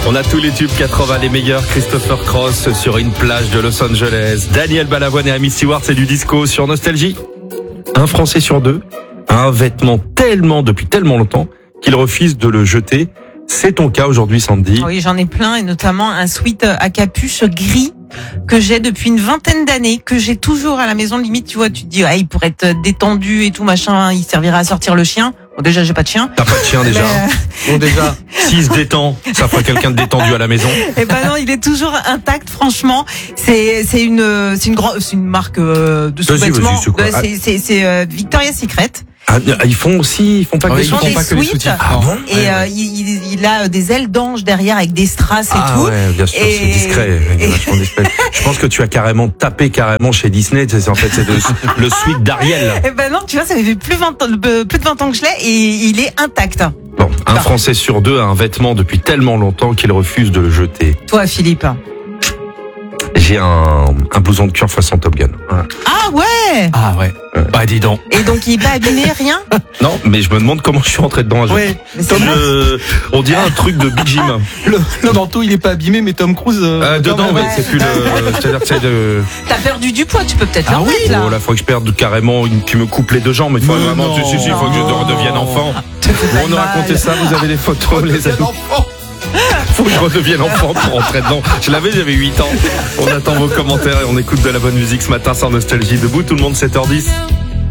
On a tous les tubes 80, les meilleurs. Christopher Cross sur une plage de Los Angeles. Daniel Balavoine et Amy Stewart, c'est du disco sur Nostalgie. Un Français sur deux a un vêtement depuis tellement longtemps qu'il refuse de le jeter. C'est ton cas aujourd'hui, Sandy. Oui, j'en ai plein, et notamment un sweat à capuche gris que j'ai depuis une vingtaine d'années, que j'ai toujours à la maison. Limite, tu vois, tu te dis, il pourrait être détendu et tout, machin, il servira à sortir le chien. Bon, déjà, j'ai pas de chien. T'as pas de chien déjà. Bon, déjà, s'il se détend, ça fera quelqu'un de détendu à la maison. Eh ben non, il est toujours intact, franchement. C'est une marque de sous-vêtements. C'est Victoria's Secret. Ah, ils font pas que des sweats. Ah bon? Et il a des ailes d'ange derrière avec des strass et tout. Ouais, bien sûr, c'est discret. Je pense que tu as carrément tapé chez Disney. En fait, c'est le sweat d'Ariel. Eh ben non, tu vois, ça fait plus de 20 ans que je l'ai et il est intact. Bon, un Français sur deux a un vêtement depuis tellement longtemps qu'il refuse de le jeter. Toi, Philippe? J'ai un blouson de cuir façon Top Gun. Ah ouais. Ah ouais. Bah dis donc. Et donc il est pas abîmé, rien? Non, mais je me demande comment je suis rentré dedans. On dirait un truc de Big Jim. Le manteau il est pas abîmé, mais Tom Cruise dedans, ouais, c'est plus le. C'est-à-dire que c'est de. T'as perdu du poids, tu peux peut-être le remettre là. Oh là, faut que je perde carrément. Tu me coupes les deux jambes, mais il faut vraiment. Il faut que je redevienne enfant. On a raconté ça. Vous avez les photos, les amis. Faut que je redevienne enfant pour rentrer dedans. J'avais 8 ans. On attend vos commentaires et on écoute de la bonne musique ce matin sur Nostalgie. Debout tout le monde, 7h10.